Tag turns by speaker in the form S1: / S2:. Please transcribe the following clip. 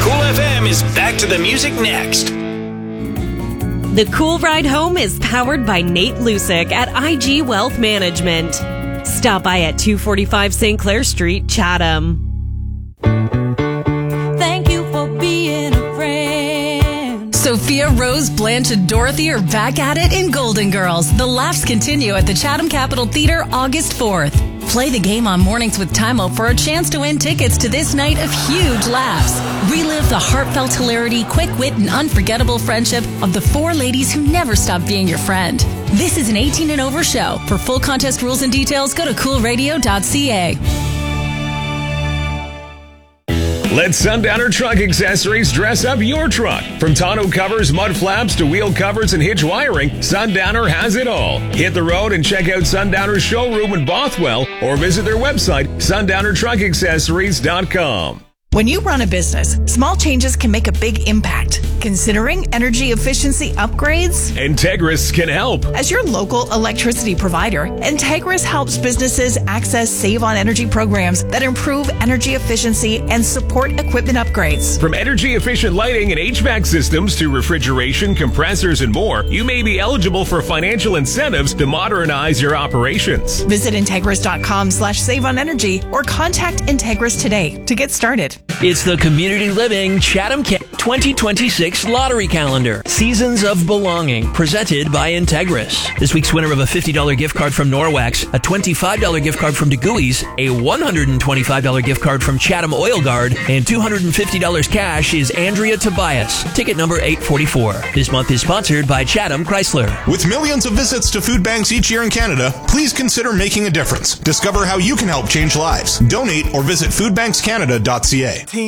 S1: Cool FM is back to the music next.
S2: The Cool Ride Home is powered by Nate Lusick at IG Wealth Management. Stop by at 245 St. Clair Street, Chatham.
S3: Thank you for being a friend.
S4: Sophia, Rose, Blanche, and Dorothy are back at it in Golden Girls. The laughs continue at the Chatham Capitol Theatre August 4th. Play the game on Mornings with Timo for a chance to win tickets to this night of huge laughs. Relive the heartfelt hilarity, quick wit, and unforgettable friendship of the four ladies who never stopped being your friend. This is an 18 and over show. For full contest rules and details, go to coolradio.ca.
S5: Let Sundowner Truck Accessories dress up your truck. From tonneau covers, mud flaps, to wheel covers and hitch wiring, Sundowner has it all. Hit the road and check out Sundowner's showroom in Bothwell or visit their website, sundownertruckaccessories.com.
S6: When you run a business, small changes can make a big impact. Considering energy efficiency upgrades?
S5: Integris can help.
S6: As your local electricity provider, Integris helps businesses access Save on Energy programs that improve energy efficiency and support equipment upgrades.
S5: From energy efficient lighting and HVAC systems to refrigeration, compressors, and more, you may be eligible for financial incentives to modernize your operations.
S6: Visit Integris.com/save on energy or contact Integris today to get started.
S7: It's the Community Living Chatham 2026 Lottery Calendar, Seasons of Belonging, presented by Integris. This week's winner of a $50 gift card from Norwax, a $25 gift card from DeGui's, a $125 gift card from Chatham Oil Guard, and $250 cash is Andrea Tobias, ticket number 844. This month is sponsored by Chatham Chrysler.
S8: With millions of visits to food banks each year in Canada, please consider making a difference. Discover how you can help change lives. Donate or visit foodbankscanada.ca.